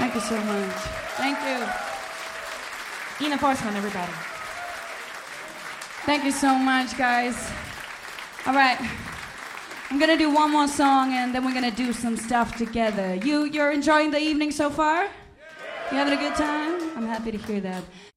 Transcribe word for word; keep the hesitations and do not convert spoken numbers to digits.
Thank you so much. Thank you. Ina Forsman, everybody. Thank you so much, guys. All right. I'm gonna do one more song and then we're gonna do some stuff together. You, you're enjoying the evening so far? You having a good time? I'm happy to hear that.